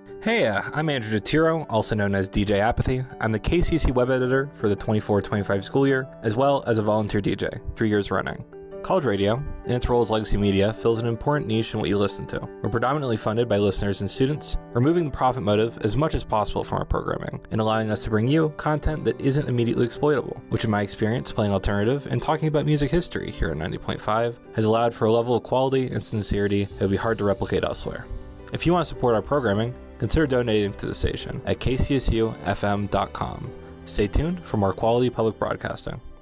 Hey, I'm Andrew DeTiro, also known as DJ Apathy. I'm the KCSU web editor for the 24-25 school year, as well as a volunteer DJ, 3 years running. College radio, in its role as legacy media, fills an important niche in what you listen to. We're predominantly funded by listeners and students, removing the profit motive as much as possible from our programming, and allowing us to bring you content that isn't immediately exploitable, which in my experience playing alternative and talking about music history here at 90.5 has allowed for a level of quality and sincerity that would be hard to replicate elsewhere. If you want to support our programming, consider donating to the station at kcsufm.com. Stay tuned for more quality public broadcasting.